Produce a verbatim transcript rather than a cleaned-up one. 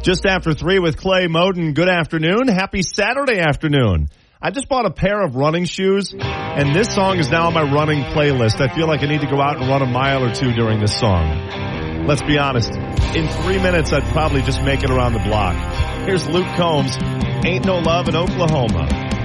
Just after three with Clay Moden. Good afternoon. Happy Saturday afternoon. I just bought a pair of running shoes, and this song is now on my running playlist. I feel like I need to go out and run a mile or two during this song. Let's be honest. In three minutes, I'd probably just make it around the block. Here's Luke Combs. Ain't No Love in Oklahoma.